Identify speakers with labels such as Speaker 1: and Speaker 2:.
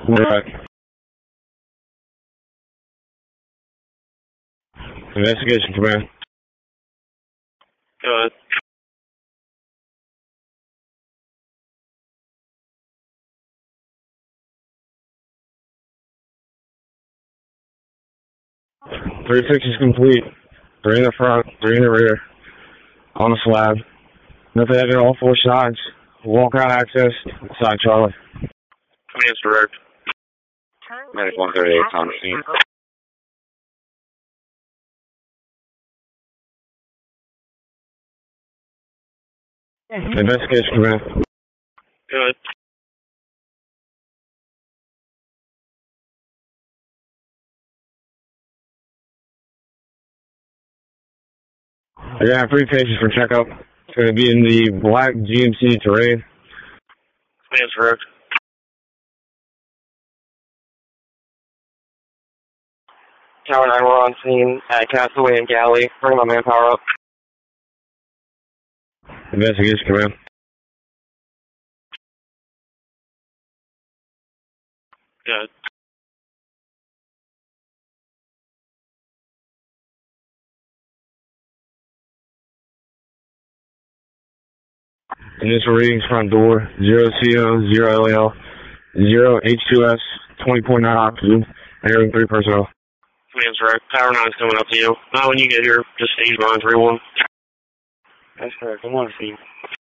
Speaker 1: Right. Investigation command.
Speaker 2: Go ahead.
Speaker 1: Three fixes complete. 3 in the front, 3 in the rear. On the slab. Nothing at all 4 sides. Walkout access. Side Charlie.
Speaker 2: Command's direct.
Speaker 3: Medic 138 on the scene.
Speaker 1: Investigation command.
Speaker 2: Go ahead.
Speaker 1: I got 3 cases for checkup. It's going to be in the black GMC Terrain.
Speaker 2: Command's direct.
Speaker 4: Tower 9, we're on scene at Castaway and Galley. Bring my manpower up.
Speaker 1: Investigation command.
Speaker 2: Go ahead.
Speaker 1: Initial readings front door 0 CO, 0 LL, 0 H2S, 20.9 oxygen, airing 3 personnel.
Speaker 2: Command's direct. Tower 9's coming up to you. Now when you get here, just stage line 3-1.
Speaker 4: That's correct. I'm on scene.